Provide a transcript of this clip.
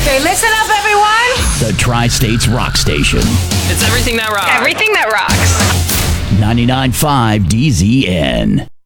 Okay, listen up, everyone. The Tri-States Rock Station. It's everything that rocks. Everything that rocks. 99.5 DZN.